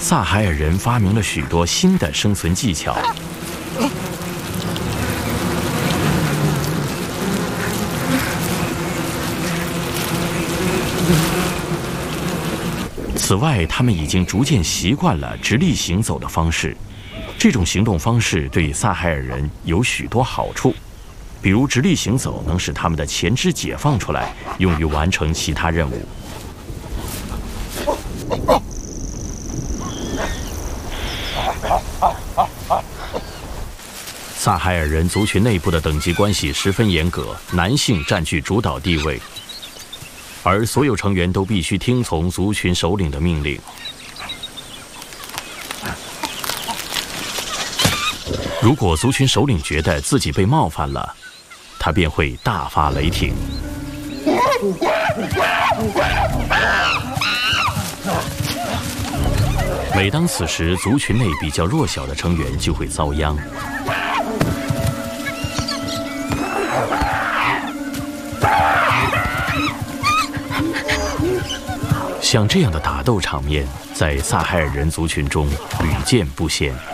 萨海尔人发明了许多新的生存技巧。此外，他们已经逐渐习惯了直立行走的方式。这种行动方式对萨海尔人有许多好处，比如直立行走能使他们的前肢解放出来，用于完成其他任务。萨海尔人族群内部的等级关系十分严格，男性占据主导地位，而所有成员都必须听从族群首领的命令。如果族群首领觉得自己被冒犯了，他便会大发雷霆。每当此时，族群内比较弱小的成员就会遭殃。像这样的打斗场面，在萨海尔人族群中屡见不鲜。